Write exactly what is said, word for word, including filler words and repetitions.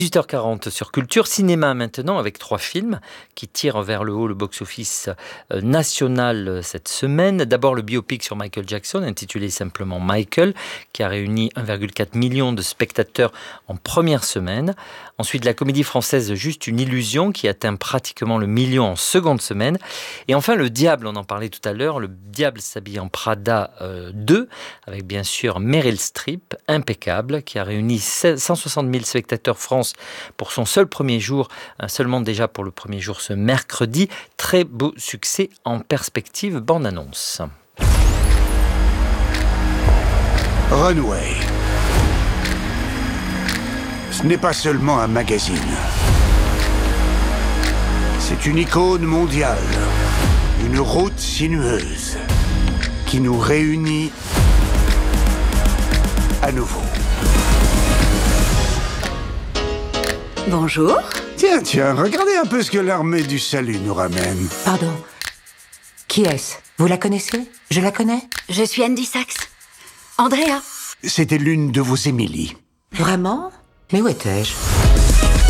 dix-huit heures quarante sur Culture Cinéma maintenant, avec trois films qui tirent vers le haut le box-office national cette semaine. D'abord le biopic sur Michael Jackson, intitulé simplement Michael, qui a réuni un virgule quatre million de spectateurs en première semaine. Ensuite la comédie française Juste une illusion, qui atteint pratiquement le million en seconde semaine. Et enfin Le Diable, on en parlait tout à l'heure, Le Diable s'habille en Prada euh, deux, avec bien sûr Meryl Streep, impeccable, qui a réuni cent soixante mille spectateurs France pour son seul premier jour, seulement déjà pour le premier jour ce mercredi. Très beau succès en perspective, bande-annonce. Runway. Ce n'est pas seulement un magazine. C'est une icône mondiale, une route sinueuse qui nous réunit à nouveau. Bonjour. Tiens, tiens, regardez un peu ce que l'armée du salut nous ramène. Pardon. Qui est-ce? Vous la connaissez? Je la connais? Je suis Andy Sachs. Andrea. C'était l'une de vos Émilie. Vraiment? Mais où étais-je?